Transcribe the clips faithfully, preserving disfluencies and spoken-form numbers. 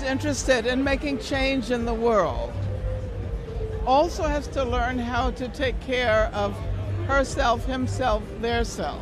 interested in making change in the world also has to learn how to take care of herself, himself, their selves.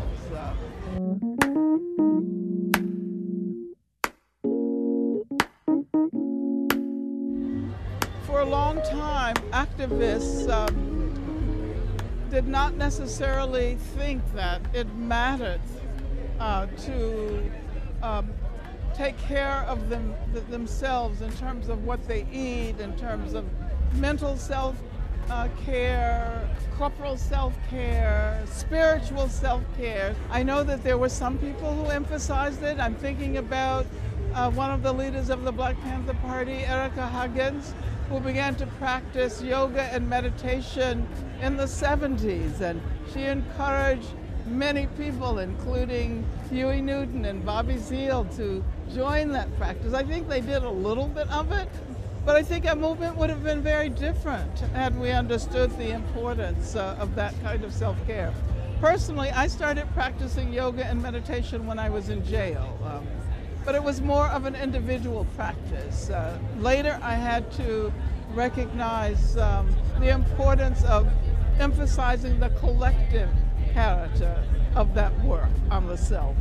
For a long time, activists um, did not necessarily think that it mattered uh, to um, take care of them, th themselves in terms of what they eat, in terms of mental self-care, uh, corporal self-care, spiritual self-care. I know that there were some people who emphasized it. I'm thinking about uh, one of the leaders of the Black Panther Party, Erica Huggins, who began to practice yoga and meditation in the seventies, and she encouraged many people, including Huey Newton and Bobby Seale, to join that practice. I think they did a little bit of it, but I think our movement would have been very different had we understood the importance uh, of that kind of self-care. Personally, I started practicing yoga and meditation when I was in jail, um, but it was more of an individual practice. Uh, later, I had to recognize um, the importance of emphasizing the collective character of that work on the self.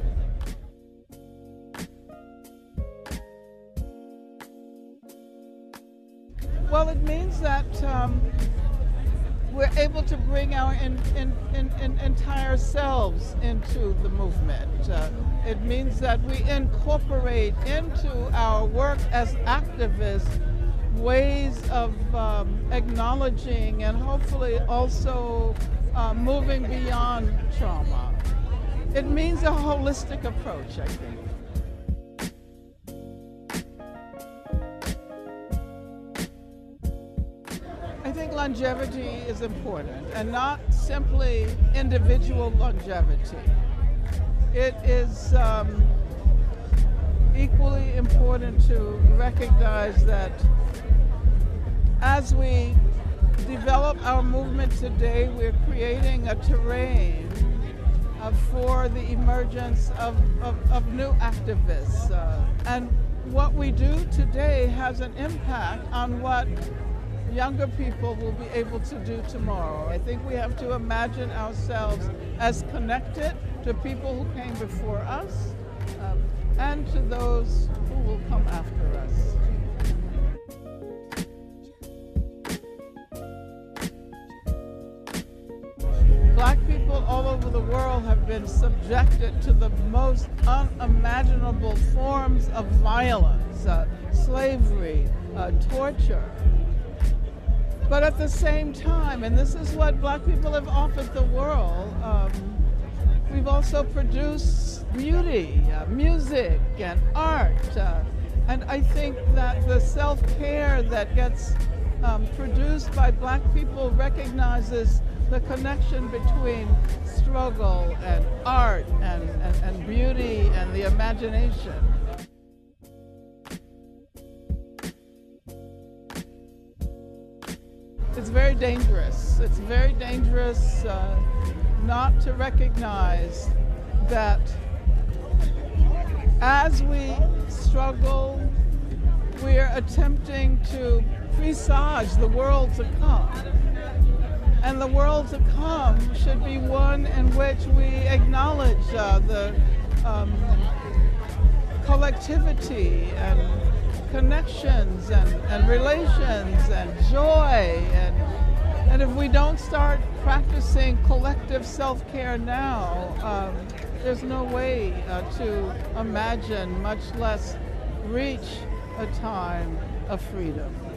Well, it means that um, we're able to bring our in, in, in, in entire selves into the movement. Uh, it means that we incorporate into our work as activists ways of um, acknowledging and hopefully also uh, moving beyond trauma. It means a holistic approach, I think. I think longevity is important, and not simply individual longevity. It is um, equally important to recognize that as we develop our movement today, we're creating a terrain uh, for the emergence of, of, of new activists. Uh, and what we do today has an impact on what younger people will be able to do tomorrow. I think we have to imagine ourselves as connected to people who came before us um, and to those who will come after us. Black people all over the world have been subjected to the most unimaginable forms of violence, uh, slavery, uh, torture. But at the same time, and this is what Black people have offered the world, um, we've also produced beauty, uh, music, and art. Uh, and I think that the self-care that gets um, produced by Black people recognizes the connection between struggle and art and, and, and beauty and the imagination. It's very dangerous. It's very dangerous uh, not to recognize that as we struggle, we're attempting to presage the world to come. And the world to come should be one in which we acknowledge uh, the um, collectivity and connections and, and relations and joy. And, and if we don't start practicing collective self-care now, um, there's no way uh, to imagine, much less reach, a time of freedom.